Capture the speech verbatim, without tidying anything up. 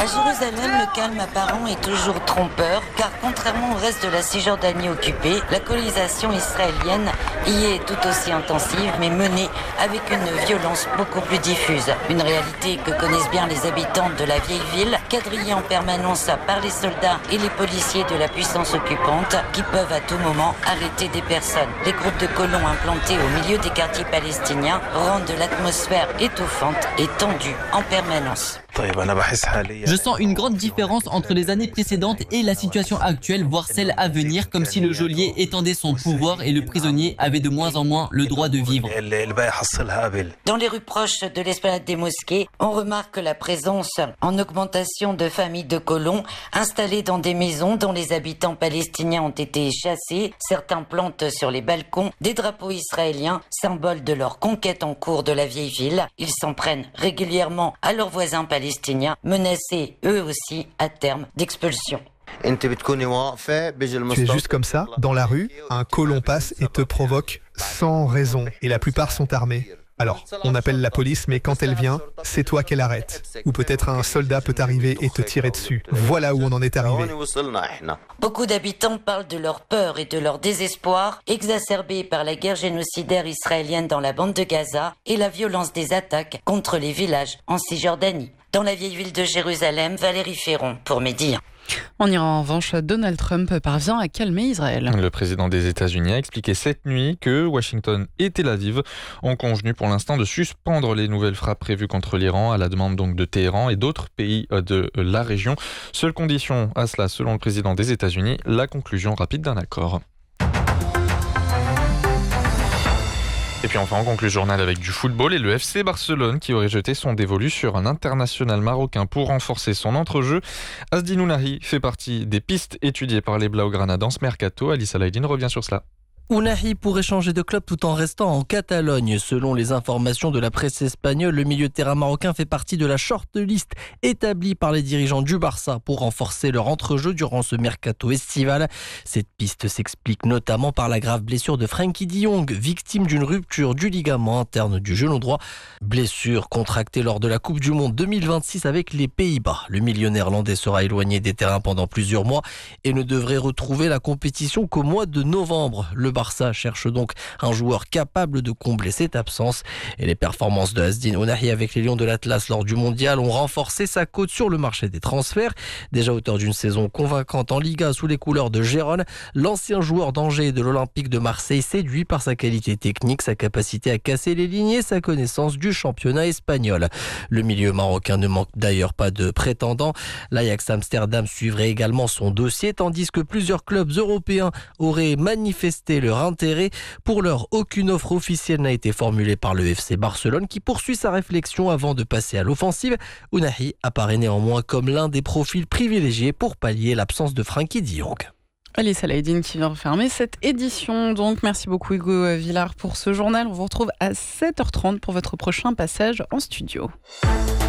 À Jérusalem, le calme apparent est toujours trompeur, car contrairement au reste de la Cisjordanie occupée, la colonisation israélienne y est tout aussi intensive, mais menée avec une violence beaucoup plus diffuse. Une réalité que connaissent bien les habitants de la vieille ville, quadrillée en permanence par les soldats et les policiers de la puissance occupante, qui peuvent à tout moment arrêter des personnes. Les groupes de colons implantés au milieu des quartiers palestiniens rendent l'atmosphère étouffante et tendue en permanence. Je sens une grande différence entre les années précédentes et la situation actuelle, voire celle à venir, comme si le geôlier étendait son pouvoir et le prisonnier avait de moins en moins le droit de vivre. Dans les rues proches de l'esplanade des mosquées, on remarque la présence en augmentation de familles de colons installées dans des maisons dont les habitants palestiniens ont été chassés. Certains plantent sur les balcons des drapeaux israéliens, symbole de leur conquête en cours de la vieille ville. Ils s'en prennent régulièrement à leurs voisins palestiniens. Palestiniens menacés eux aussi à terme d'expulsion. Tu es juste comme ça, dans la rue, un colon passe et te provoque sans raison. Et la plupart sont armés. Alors, on appelle la police, mais quand elle vient, c'est toi qu'elle arrête. Ou peut-être un soldat peut arriver et te tirer dessus. Voilà où on en est arrivé. Beaucoup d'habitants parlent de leur peur et de leur désespoir, exacerbés par la guerre génocidaire israélienne dans la bande de Gaza et la violence des attaques contre les villages en Cisjordanie. Dans la vieille ville de Jérusalem, Valérie Ferron pour Média. En Iran, en revanche, Donald Trump parvient à calmer Israël. Le président des États-Unis a expliqué cette nuit que Washington et Tel Aviv ont convenu pour l'instant de suspendre les nouvelles frappes prévues contre l'Iran à la demande donc de Téhéran et d'autres pays de la région. Seule condition à cela, selon le président des États-Unis, la conclusion rapide d'un accord. Et puis enfin, on conclut le journal avec du football et le F C Barcelone qui aurait jeté son dévolu sur un international marocain pour renforcer son entrejeu. Asdin Ounahi fait partie des pistes étudiées par les Blaugrana dans ce mercato. Alice Alaïdine revient sur cela. Ounahi pourrait changer de club tout en restant en Catalogne. Selon les informations de la presse espagnole, le milieu de terrain marocain fait partie de la shortlist établie par les dirigeants du Barça pour renforcer leur entrejeu durant ce mercato estival. Cette piste s'explique notamment par la grave blessure de Frenkie de Jong, victime d'une rupture du ligament interne du genou droit. Blessure contractée lors de la Coupe du Monde deux mille vingt-six avec les Pays-Bas. Le milieu néerlandais sera éloigné des terrains pendant plusieurs mois et ne devrait retrouver la compétition qu'au mois de novembre. Le Barça cherche donc un joueur capable de combler cette absence. Et les performances de Asdin Ounahi avec les Lions de l'Atlas lors du Mondial ont renforcé sa cote sur le marché des transferts. Déjà auteur d'une saison convaincante en Liga sous les couleurs de Gérone, l'ancien joueur d'Angers et de l'Olympique de Marseille séduit par sa qualité technique, sa capacité à casser les lignes et sa connaissance du championnat espagnol. Le milieu marocain ne manque d'ailleurs pas de prétendants. L'Ajax Amsterdam suivrait également son dossier, tandis que plusieurs clubs européens auraient manifesté leur intérêt. Pour l'heure, aucune offre officielle n'a été formulée par le F C Barcelone qui poursuit sa réflexion avant de passer à l'offensive. Ounahi apparaît néanmoins comme l'un des profils privilégiés pour pallier l'absence de Frenkie de Jong. Alice Alaïdine qui vient refermer cette édition. Donc merci beaucoup Hugo Villard pour ce journal. On vous retrouve à sept heures trente pour votre prochain passage en studio.